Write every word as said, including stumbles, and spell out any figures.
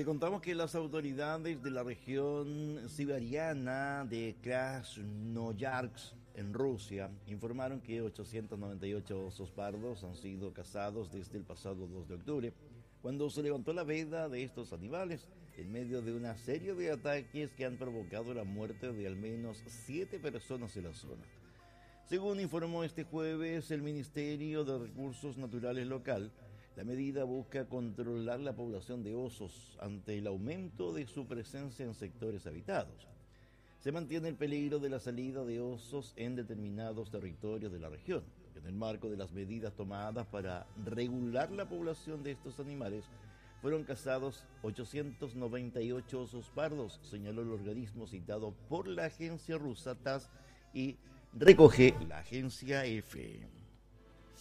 contamos que las autoridades de la región siberiana de Krasnoyarsk, en Rusia, informaron que ochocientos noventa y ocho osos pardos han sido cazados desde el pasado dos de octubre, cuando se levantó la veda de estos animales en medio de una serie de ataques que han provocado la muerte de al menos siete personas en la zona. Según informó este jueves el Ministerio de Recursos Naturales local, la medida busca controlar la población de osos ante el aumento de su presencia en sectores habitados. Se mantiene el peligro de la salida de osos en determinados territorios de la región. En el marco de las medidas tomadas para regular la población de estos animales, fueron cazados ochocientos noventa y ocho osos pardos, señaló el organismo citado por la agencia rusa T A S S y recoge la agencia E F E.